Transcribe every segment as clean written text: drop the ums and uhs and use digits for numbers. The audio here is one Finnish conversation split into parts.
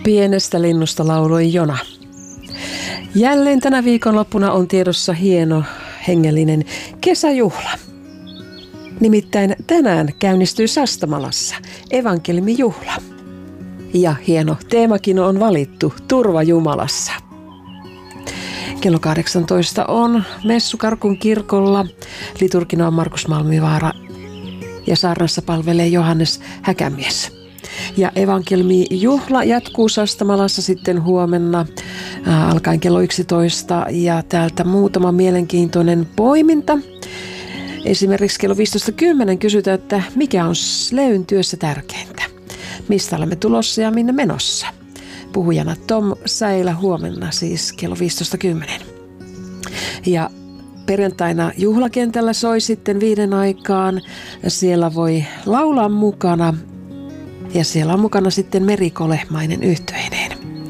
Pienestä linnusta lauloi Jona. Jälleen tänä viikonloppuna on tiedossa hieno hengellinen kesäjuhla. Nimittäin tänään käynnistyy Sastamalassa evankeliumijuhla. Ja hieno teemakin on valittu, Turva Jumalassa. Kello 18 on messu Karkun kirkolla. Liturgina on Markus Malmivaara ja saarnassa palvelee Johannes Häkämies. Ja evankeliumijuhla jatkuu Sastamalassa sitten huomenna alkaen kello 11 ja täältä muutama mielenkiintoinen poiminta. Esimerkiksi kello 15.10 kysytään, että mikä on Sleyn työssä tärkeintä? Mistä olemme tulossa ja minne menossa? Puhujana Tom Säilä huomenna siis kello 15.10. Ja perjantaina juhlakentällä soi sitten 5 aikaan. Siellä voi laulaa mukana ja siellä on mukana sitten Meri Kolehmainen yhtyeineen.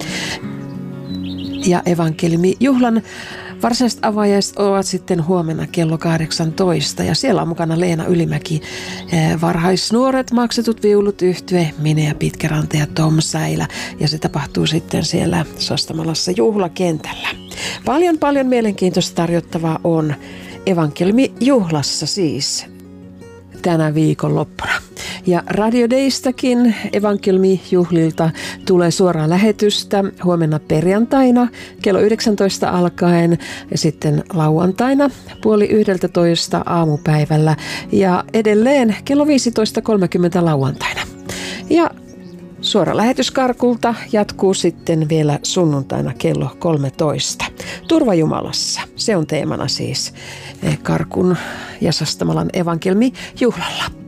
Ja evankeliumijuhlan varsinaiset avajaiset ovat sitten huomenna kello 18 ja siellä on mukana Leena Ylimäki, varhaisnuoret, maksetut viulut, yhtye, Mine ja Pitkäranta ja Tom Säilä ja se tapahtuu sitten siellä Sastamalassa juhlakentällä. Paljon mielenkiintoista tarjottavaa on evankeliumijuhlassa siis tänä viikonloppuna. Ja Radio Daystakin evankeliumijuhlilta tulee suoraa lähetystä huomenna perjantaina kello 19 alkaen ja sitten lauantaina 10:30 aamupäivällä ja edelleen kello 15.30 lauantaina. Ja suora lähetys Karkulta jatkuu sitten vielä sunnuntaina kello 13. Turva Jumalassa, se on teemana siis Karkun ja Sastamalan evankeliumijuhlalla.